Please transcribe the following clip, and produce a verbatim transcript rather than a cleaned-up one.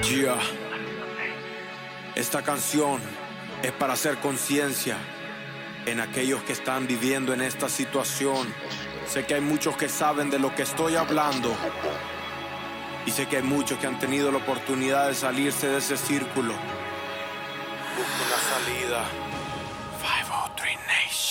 Yeah. Esta canción es para hacer conciencia en aquellos que están viviendo en esta situación. Sé que hay muchos que saben de lo que estoy hablando y sé que hay muchos que han tenido la oportunidad de salirse de ese círculo. Busca una salida.